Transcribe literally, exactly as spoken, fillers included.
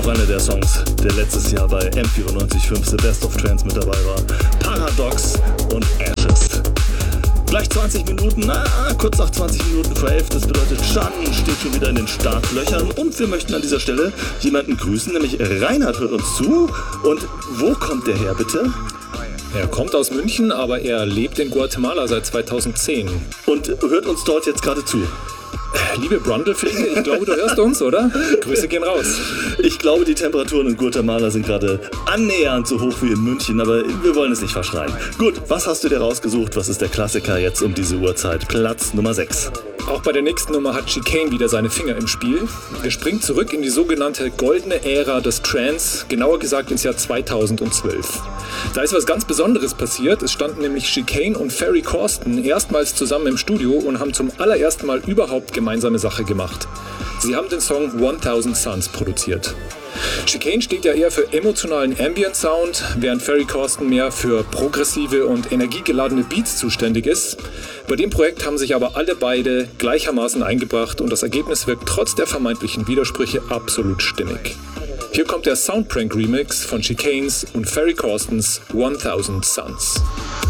auch einer der Songs, der letztes Jahr bei M vierundneunzig Komma fünf The Best of Trance mit dabei war. Paradox und Ashes. Gleich zwanzig Minuten, na, kurz nach zwanzig Minuten vor elf, das bedeutet, Can steht schon wieder in den Startlöchern und wir möchten an dieser Stelle jemanden grüßen, nämlich Reinhard hört uns zu. Und wo kommt der her, bitte? Er kommt aus München, aber er lebt in Guatemala seit zweitausendzehn. Und hört uns dort jetzt gerade zu. Liebe Brundlefliege, ich glaube, du hörst uns, oder? Grüße gehen raus. Ich glaube, die Temperaturen in Guatemala sind gerade annähernd so hoch wie in München, aber wir wollen es nicht verschreien. Gut, was hast du dir rausgesucht? Was ist der Klassiker jetzt um diese Uhrzeit? Platz Nummer sechs. Auch bei der nächsten Nummer hat Chicane wieder seine Finger im Spiel. Er springt zurück in die sogenannte goldene Ära des Trance, genauer gesagt ins Jahr zweitausendzwölf. Da ist was ganz Besonderes passiert. Es standen nämlich Chicane und Ferry Corsten erstmals zusammen im Studio und haben zum allerersten Mal überhaupt gemeinsame Sache gemacht. Sie haben den Song tausend Suns produziert. Chicane steht ja eher für emotionalen Ambient Sound, während Ferry Corsten mehr für progressive und energiegeladene Beats zuständig ist. Bei dem Projekt haben sich aber alle beide gleichermaßen eingebracht und das Ergebnis wirkt trotz der vermeintlichen Widersprüche absolut stimmig. Hier kommt der Soundprank Remix von Chicanes und Ferry Corstens tausend Suns.